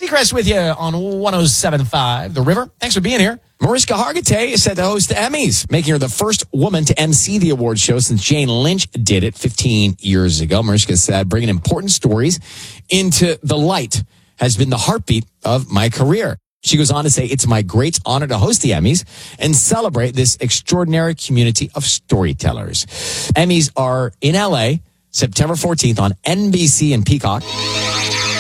Seacrest with you on 107.5 The River. Thanks for being here. Mariska Hargitay is set to host the Emmys, making her the first woman to MC the award show since Jane Lynch did it 15 years ago. Mariska said, bringing important stories into the light has been the heartbeat of my career. She goes on to say, it's my great honor to host the Emmys and celebrate this extraordinary community of storytellers. Emmys are in LA, September 14th on NBC and Peacock.